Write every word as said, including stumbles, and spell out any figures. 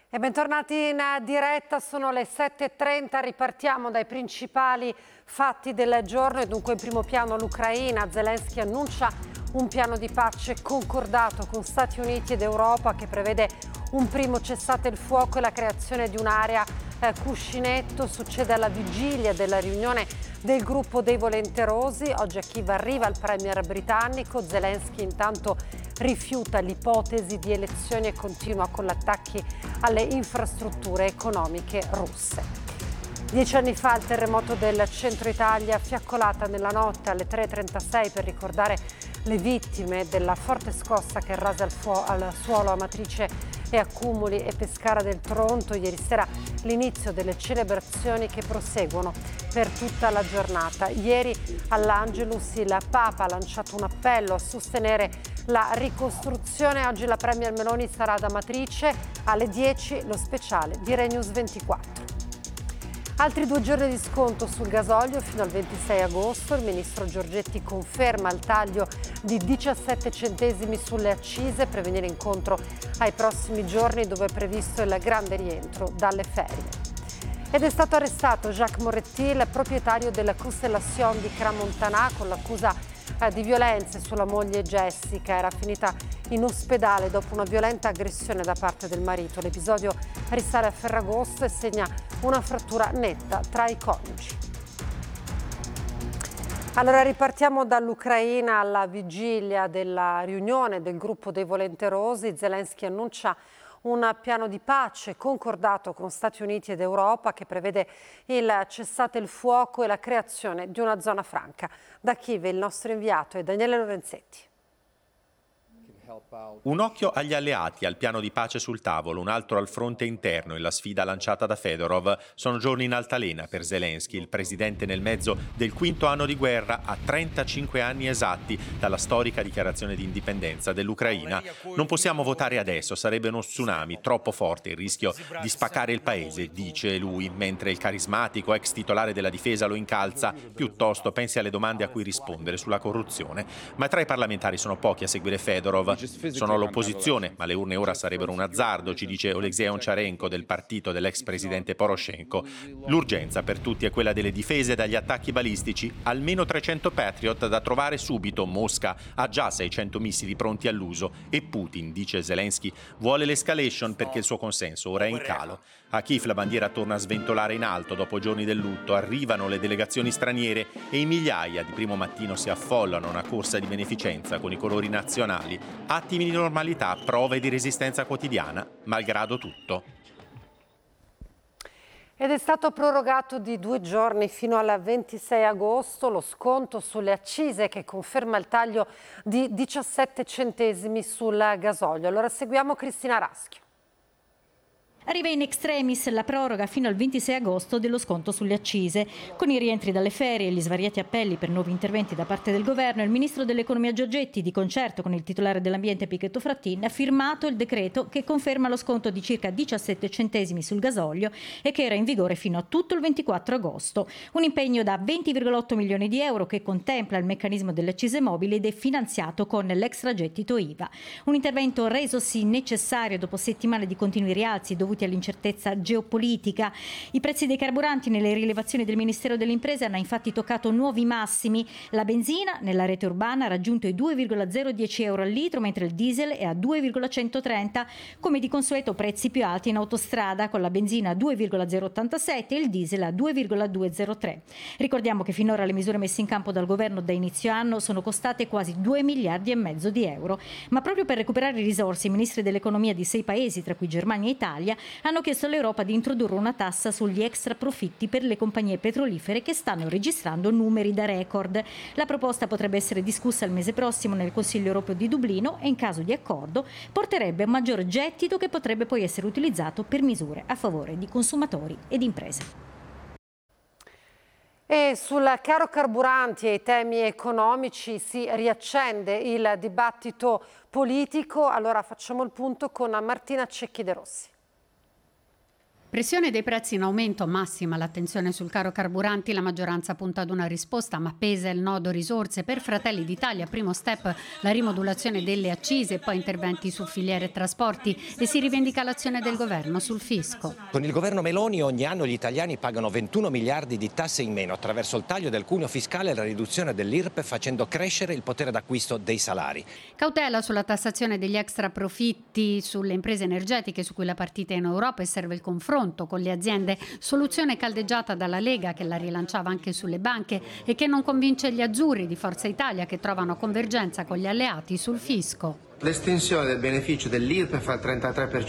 E bentornati in diretta, sono le sette e trenta, ripartiamo dai principali fatti del giorno e dunque in primo piano l'Ucraina. Zelensky annuncia un piano di pace concordato con Stati Uniti ed Europa che prevede un primo cessate il fuoco e la creazione di un'area eh, cuscinetto. Succede alla vigilia della riunione del gruppo dei volenterosi. Oggi a Kiev arriva il premier britannico. Zelensky intanto rifiuta l'ipotesi di elezioni e continua con gli attacchi alle infrastrutture economiche russe. Dieci anni fa il terremoto del centro Italia, fiaccolata nella notte alle tre e trentasei per ricordare le vittime della forte scossa che rase al, fu- al suolo Amatrice e Accumuli e Pescara del Tronto. Ieri sera l'inizio delle celebrazioni che proseguono per tutta la giornata. Ieri all'Angelus il Papa ha lanciato un appello a sostenere la ricostruzione. Oggi la Premier Meloni sarà ad Amatrice, alle dieci lo speciale di RaiNews ventiquattro. Altri due giorni di sconto sul gasolio fino al ventisei agosto. Il ministro Giorgetti conferma il taglio di diciassette centesimi sulle accise per venire incontro ai prossimi giorni dove è previsto il grande rientro dalle ferie. Ed è stato arrestato Jacques Moretti, il proprietario della Constellation di Crans-Montana, con l'accusa eh, di violenze sulla moglie Jessica. Era finita in ospedale dopo una violenta aggressione da parte del marito. L'episodio risale a Ferragosto e segna una frattura netta tra i coniugi. Allora ripartiamo dall'Ucraina. Alla vigilia della riunione del gruppo dei volenterosi, Zelensky annuncia un piano di pace concordato con Stati Uniti ed Europa che prevede il cessate il fuoco e la creazione di una zona franca. Da Kiev il nostro inviato è Daniele Lorenzetti. Un occhio agli alleati, al piano di pace sul tavolo, un altro al fronte interno e la sfida lanciata da Fedorov. Sono giorni in altalena per Zelensky, il presidente nel mezzo del quinto anno di guerra, a trentacinque anni esatti dalla storica dichiarazione di indipendenza dell'Ucraina. Non possiamo votare adesso, sarebbe uno tsunami troppo forte, il rischio di spaccare il paese, dice lui, mentre il carismatico ex titolare della difesa lo incalza. Piuttosto pensi alle domande a cui rispondere sulla corruzione. Ma tra i parlamentari sono pochi a seguire Fedorov. Sono all'opposizione, ma le urne ora sarebbero un azzardo, ci dice Oleksiy Oncharenko del partito dell'ex presidente Poroshenko. L'urgenza per tutti è quella delle difese dagli attacchi balistici, almeno trecento Patriot da trovare subito. Mosca ha già seicento missili pronti all'uso e Putin, dice Zelensky, vuole l'escalation perché il suo consenso ora è in calo. A Kiev la bandiera torna a sventolare in alto dopo giorni del lutto, arrivano le delegazioni straniere e in migliaia di primo mattino si affollano a una corsa di beneficenza con i colori nazionali. Attimi di normalità, prove di resistenza quotidiana, malgrado tutto. Ed è stato prorogato di due giorni fino al ventisei agosto lo sconto sulle accise che conferma il taglio di diciassette centesimi sul gasolio. Allora seguiamo Cristina Raschio. Arriva in extremis la proroga fino al ventisei agosto dello sconto sulle accise. Con i rientri dalle ferie e gli svariati appelli per nuovi interventi da parte del governo, il ministro dell'economia Giorgetti, di concerto con il titolare dell'ambiente Pichetto Frattin, ha firmato il decreto che conferma lo sconto di circa diciassette centesimi sul gasolio e che era in vigore fino a tutto il ventiquattro agosto. Un impegno da venti virgola otto milioni di euro che contempla il meccanismo delle accise mobili ed è finanziato con l'extragettito I V A. Un intervento resosi necessario dopo settimane di continui rialzi dovuti all'incertezza geopolitica. I prezzi dei carburanti nelle rilevazioni del Ministero delle Imprese hanno infatti toccato nuovi massimi. La benzina nella rete urbana ha raggiunto i due virgola zero dieci euro al litro, mentre il diesel è a due virgola centotrenta. Come di consueto prezzi più alti in autostrada, con la benzina a due virgola zero ottantasette e il diesel a due virgola duecentotre. Ricordiamo che finora le misure messe in campo dal governo da inizio anno sono costate quasi due miliardi e mezzo di euro. Ma proprio per recuperare risorse, i ministri dell'economia di sei paesi, tra cui Germania e Italia, hanno chiesto all'Europa di introdurre una tassa sugli extra profitti per le compagnie petrolifere che stanno registrando numeri da record. La proposta potrebbe essere discussa il mese prossimo nel Consiglio europeo di Dublino e in caso di accordo porterebbe a un maggiore gettito che potrebbe poi essere utilizzato per misure a favore di consumatori ed imprese. E sul caro carburanti e i temi economici si riaccende il dibattito politico. Allora facciamo il punto con Martina Cecchi De Rossi. Pressione dei prezzi in aumento, massima l'attenzione sul caro carburanti, la maggioranza punta ad una risposta, ma pesa il nodo risorse. Per Fratelli d'Italia, primo step la rimodulazione delle accise, poi interventi su filiere e trasporti e si rivendica l'azione del governo sul fisco. Con il governo Meloni ogni anno gli italiani pagano ventuno miliardi di tasse in meno attraverso il taglio del cuneo fiscale e la riduzione dell'I R P E, facendo crescere il potere d'acquisto dei salari. Cautela sulla tassazione degli extra profitti sulle imprese energetiche su cui la partita è in Europa e serve il confronto con le aziende, soluzione caldeggiata dalla Lega che la rilanciava anche sulle banche e che non convince gli azzurri di Forza Italia che trovano convergenza con gli alleati sul fisco. L'estensione del beneficio dell'I R P E F al trentatré per cento